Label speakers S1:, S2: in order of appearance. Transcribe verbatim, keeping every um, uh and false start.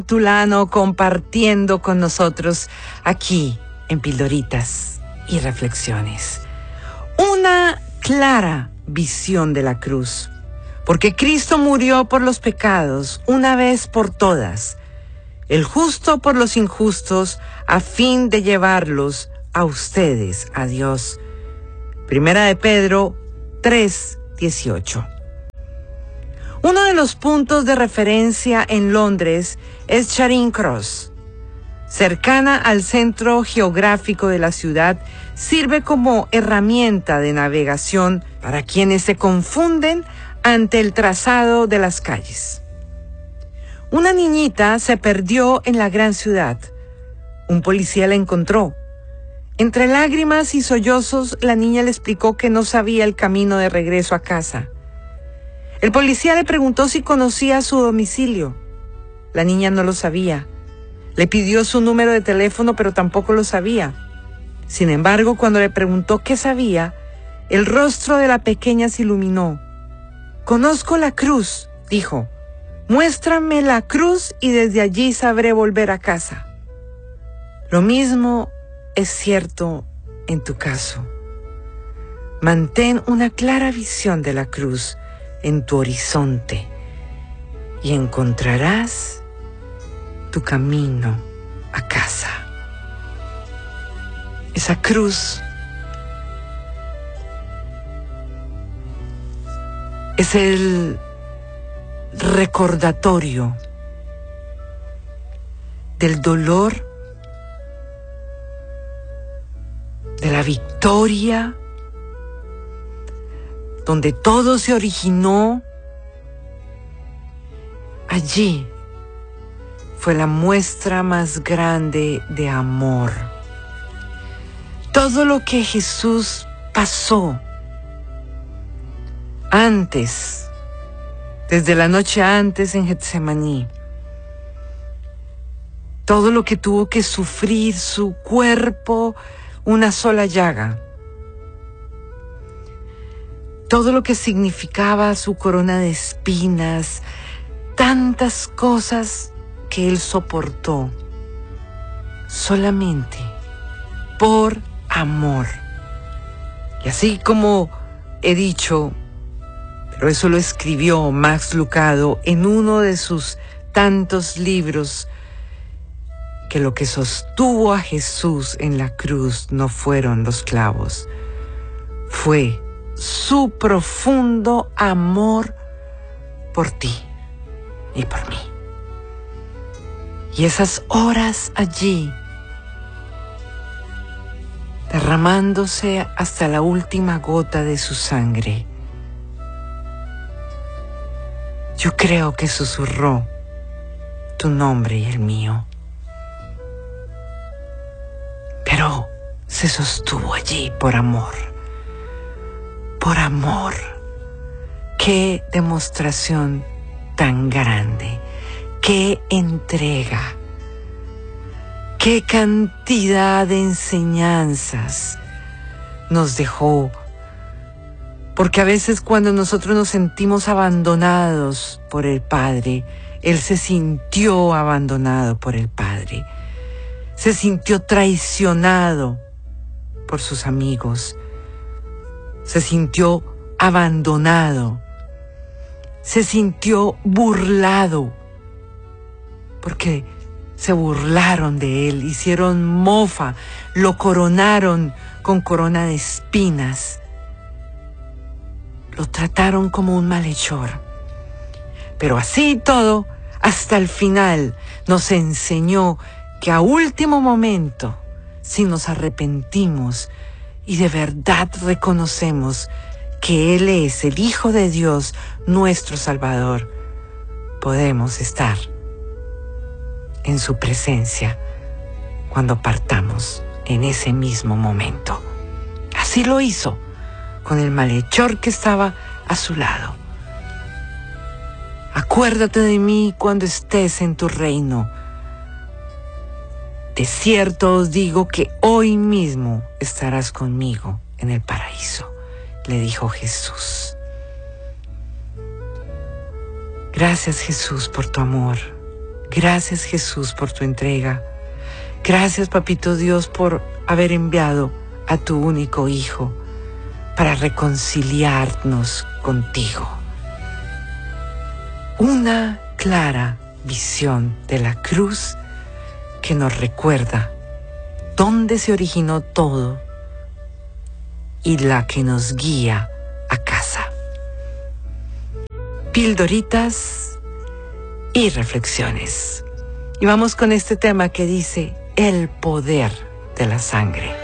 S1: Tulano compartiendo con nosotros aquí en Pildoritas y Reflexiones. Una clara visión de la cruz, porque Cristo murió por los pecados una vez por todas, el justo por los injustos, a fin de llevarlos a ustedes, a Dios. Primera de Pedro tres dieciocho. Uno de los puntos de referencia en Londres es Charing Cross. Cercana al centro geográfico de la ciudad, sirve como herramienta de navegación para quienes se confunden ante el trazado de las calles. Una niñita se perdió en la gran ciudad. Un policía la encontró. Entre lágrimas y sollozos, la niña le explicó que no sabía el camino de regreso a casa. El policía le preguntó si conocía su domicilio. La niña no lo sabía. Le pidió su número de teléfono, pero tampoco lo sabía. Sin embargo, cuando le preguntó qué sabía, el rostro de la pequeña se iluminó. «Conozco la cruz», dijo. «Muéstrame la cruz y desde allí sabré volver a casa». Lo mismo es cierto en tu caso. Mantén una clara visión de la cruz en tu horizonte y encontrarás tu camino a casa. Esa cruz es el recordatorio del dolor, de la victoria, donde todo se originó. Allí fue la muestra más grande de amor. Todo lo que Jesús pasó antes, desde la noche antes en Getsemaní, todo lo que tuvo que sufrir su cuerpo, una sola llaga, todo lo que significaba su corona de espinas, tantas cosas que él soportó solamente por amor. Y así como he dicho, pero eso lo escribió Max Lucado en uno de sus tantos libros, que lo que sostuvo a Jesús en la cruz no fueron los clavos, fue su profundo amor por ti y por mí. Y esas horas allí, derramándose hasta la última gota de su sangre, yo creo que susurró tu nombre y el mío. Pero se sostuvo allí por amor. Por amor. Qué demostración tan grande. Qué entrega. Qué cantidad de enseñanzas nos dejó. Porque a veces cuando nosotros nos sentimos abandonados por el Padre, Él se sintió abandonado por el Padre. Se sintió traicionado por sus amigos. Se sintió abandonado. Se sintió burlado. Porque se burlaron de él, hicieron mofa, lo coronaron con corona de espinas. Lo trataron como un malhechor. Pero así todo, hasta el final, nos enseñó que a último momento, si nos arrepentimos y de verdad reconocemos que Él es el Hijo de Dios, nuestro Salvador, podemos estar en su presencia cuando partamos en ese mismo momento. Así lo hizo con el malhechor que estaba a su lado. Acuérdate de mí cuando estés en tu reino. De cierto os digo que hoy mismo estarás conmigo en el paraíso, le dijo Jesús. Gracias, Jesús, por tu amor. Gracias, Jesús, por tu entrega. Gracias, Papito Dios, por haber enviado a tu único Hijo para reconciliarnos contigo. Una clara visión de la cruz que nos recuerda dónde se originó todo y la que nos guía a casa. Pildoritas y reflexiones. Y vamos con este tema que dice el poder de la sangre.